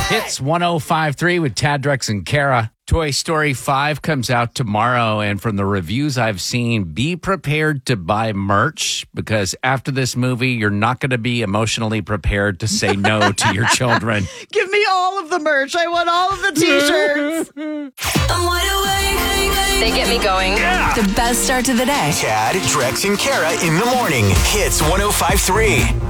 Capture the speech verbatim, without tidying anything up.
Hits one oh five point three with Tad, Drex, and Kara. Toy Story five comes out tomorrow, and from the reviews I've seen, be prepared to buy merch because after this movie, you're not going to be emotionally prepared to say no to your children. Give me all of the merch. I want all of the t-shirts. They get me going. Yeah. The best start to the day. Tad, Drex, and Kara in the morning. Hits one oh five point three.